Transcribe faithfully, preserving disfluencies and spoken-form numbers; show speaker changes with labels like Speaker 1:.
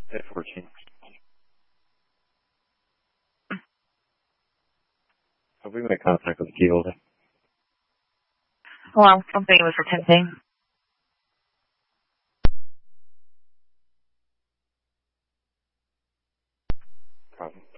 Speaker 1: eight fourteen. Have we made contact with the key holder?
Speaker 2: Hello, something was for tempting.
Speaker 1: Problem.